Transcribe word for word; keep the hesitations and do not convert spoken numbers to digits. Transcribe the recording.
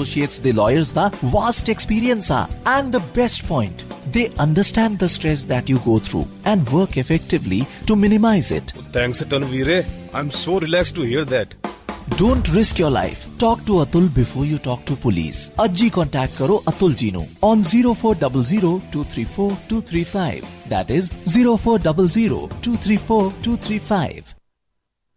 associates the lawyers da vast experience ah. And the best point, they understand the stress that you go through and work effectively to minimize it. Thanks a ton, Veere. I'm so relaxed to hear that. Don't risk your life. Talk to Atul before you talk to police. Ajji contact karo Atul ji nu on zero four zero zero two three four two three five. That is zero four zero zero two three four two three five.